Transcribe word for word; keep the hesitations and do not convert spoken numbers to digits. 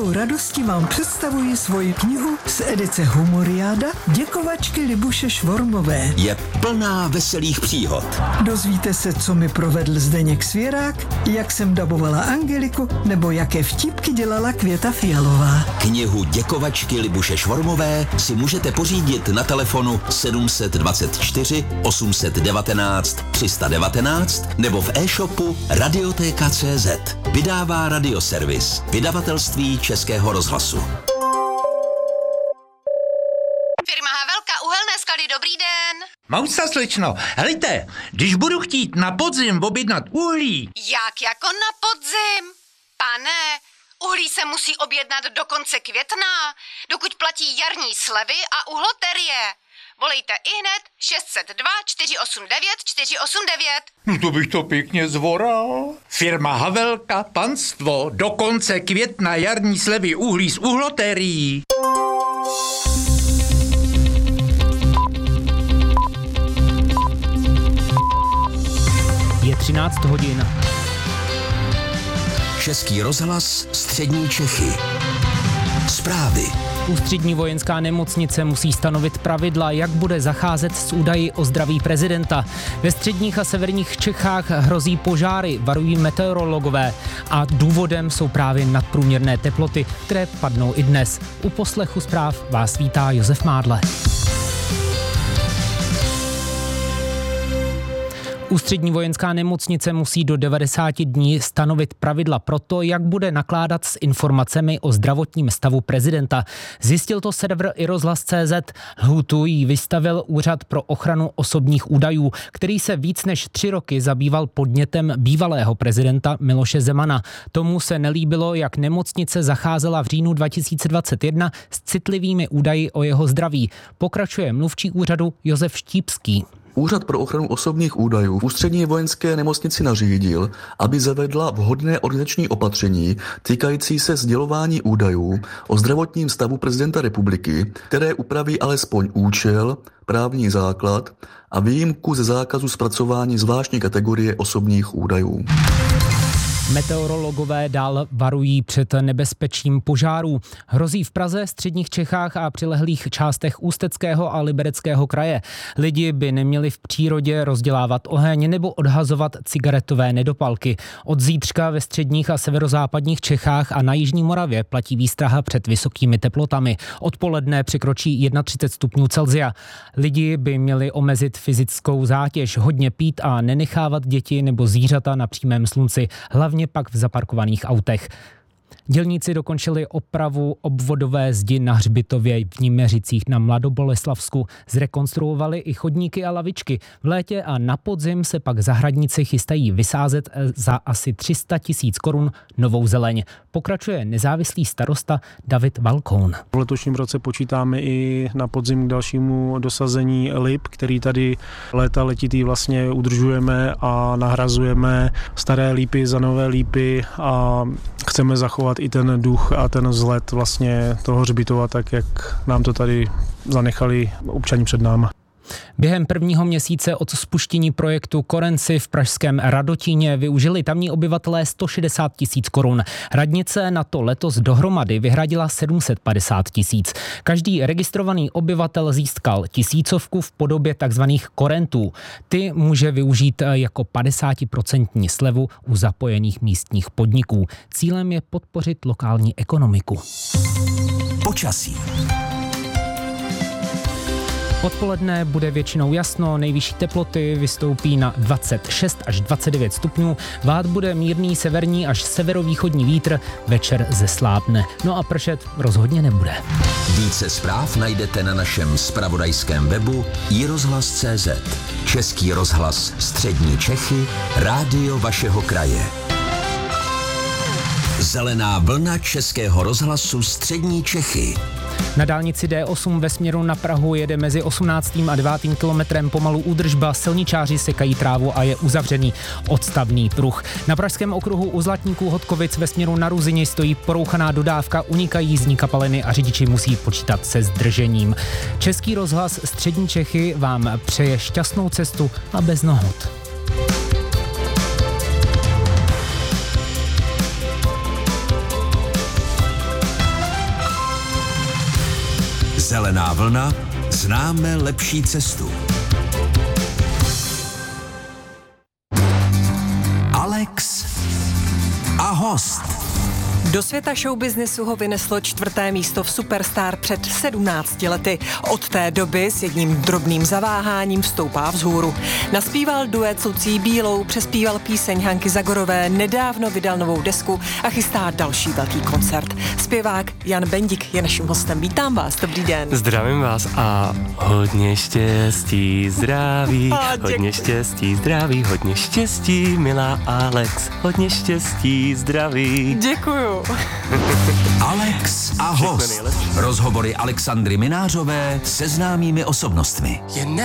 velkou radostí vám představuji svoji knihu z edice Humoriáda Děkovačky Libuše Švormové. Je plná veselých příhod. Dozvíte se, co mi provedl Zdeněk Svěrák, jak jsem dabovala Angeliku, nebo jaké vtipky dělala Květa Fialová. Knihu Děkovačky Libuše Švormové si můžete pořídit na telefonu sedm dva čtyři osm jedna devět tři jedna devět nebo v e-shopu Radiotéka tečka cé zet. Vydává Radioservis, vydavatelství Českého rozhlasu. Firma Havelka, uhelné sklady, dobrý den. Mausa, slečno, helejte, když budu chtít na podzim objednat uhlí. Jak jako na podzim? Pane, uhlí se musí objednat do konce května, dokud platí jarní slevy a uhloterie. Volejte ihned šest set dva čtyři osm devět čtyři osm devět. No to bych to pěkně zvoral. Firma Havelka, panstvo, do konce května jarní slevy uhlí z uhlotérií. Je třináct hodin. Český rozhlas, střední Čechy. Zprávy. Ústřední vojenská nemocnice musí stanovit pravidla, jak bude zacházet s údaji o zdraví prezidenta. Ve středních a severních Čechách hrozí požáry, varují meteorologové. A důvodem jsou právě nadprůměrné teploty, které padnou i dnes. U poslechu zpráv vás vítá Josef Mádle. Ústřední vojenská nemocnice musí do devadesáti dní stanovit pravidla pro to, jak bude nakládat s informacemi o zdravotním stavu prezidenta. Zjistil to server i rozhlas tečka cé zet. Lhůtu jí vystavil Úřad pro ochranu osobních údajů, který se víc než tři roky zabýval podnětem bývalého prezidenta Miloše Zemana. Tomu se nelíbilo, jak nemocnice zacházela v říjnu dva tisíce dvacet jedna s citlivými údaji o jeho zdraví. Pokračuje mluvčí úřadu Josef Štípský. Úřad pro ochranu osobních údajů v Ústřední vojenské nemocnici nařídil, aby zavedla vhodné organizační opatření týkající se sdělování údajů o zdravotním stavu prezidenta republiky, které upraví alespoň účel, právní základ a výjimku ze zákazu zpracování zvláštní kategorie osobních údajů. Meteorologové dál varují před nebezpečím požárů. Hrozí v Praze, středních Čechách a přilehlých částech Ústeckého a Libereckého kraje. Lidi by neměli v přírodě rozdělávat oheň nebo odhazovat cigaretové nedopalky. Od zítřka ve středních a severozápadních Čechách a na jižní Moravě platí výstraha před vysokými teplotami. Odpoledne překročí třicet jedna stupňů Celsia. Lidi by měli omezit fyzickou zátěž, hodně pít a nenechávat děti nebo zvířata na přímém slunci, hlavně pak v zaparkovaných autech. Dělníci dokončili opravu obvodové zdi na hřbitově v Nímeřicích na Mladoboleslavsku. Zrekonstruovali i chodníky a lavičky. V létě a na podzim se pak zahradníci chystají vysázet za asi tři sta tisíc korun novou zeleň. Pokračuje nezávislý starosta David Valkoun. V letošním roce počítáme i na podzim k dalšímu dosazení lip, který tady léta letitý vlastně udržujeme a nahrazujeme staré lípy za nové lípy a chceme zachovat i ten duch a ten vzhled vlastně toho hřbitova, tak jak nám to tady zanechali občani před náma. Během prvního měsíce od spuštění projektu Korenci v pražském Radotíně využili tamní obyvatelé sto šedesát tisíc korun. Radnice na to letos dohromady vyhradila sedm set padesát tisíc. Každý registrovaný obyvatel získal tisícovku v podobě takzvaných korentů. Ty může využít jako padesátiprocentní slevu u zapojených místních podniků. Cílem je podpořit lokální ekonomiku. Počasí. Odpoledne bude většinou jasno, nejvyšší teploty vystoupí na dvacet šest až dvacet devět stupňů, vát bude mírný severní až severovýchodní vítr, večer zeslábne. No a pršet rozhodně nebude. Více zpráv najdete na našem zpravodajském webu i rozhlas tečka cé zet. Český rozhlas, střední Čechy, rádio vašeho kraje. Zelená vlna Českého rozhlasu střední Čechy. Na dálnici D osm ve směru na Prahu jede mezi osmnáctým a devátým kilometrem pomalu údržba, silničáři sekají trávu a je uzavřený odstavný pruh. Na pražském okruhu u Zlatníků Hodkovic ve směru na Ruzini stojí porouchaná dodávka, unikají jízdní kapaliny a řidiči musí počítat se zdržením. Český rozhlas střední Čechy vám přeje šťastnou cestu a bez nohod. Zelená vlna, známe lepší cestu. Alex a host. Do světa showbiznesu ho vyneslo čtvrté místo v Superstar před sedmnácti lety. Od té doby s jedním drobným zaváháním vstoupá vzhůru. Naspíval duet s Lucí Bílou, přespíval píseň Hanky Zagorové, nedávno vydal novou desku a chystá další velký koncert. Zpěvák Jan Bendik je naším hostem. Vítám vás, dobrý den. Zdravím vás a hodně štěstí, zdraví, hodně štěstí, zdraví, hodně štěstí, milá Alex, hodně štěstí, zdraví. Děkuju. Alex a host. Rozhovory Alexandry Minářové se známými osobnostmi.